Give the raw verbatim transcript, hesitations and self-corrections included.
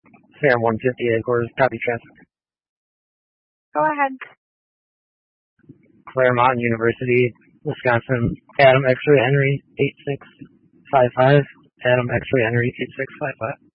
Sam one fifty headquarters, copy traffic. Go ahead. Claremont University, Wisconsin, Adam X-ray Henry eight six five five, Adam X-ray Henry eight six five five.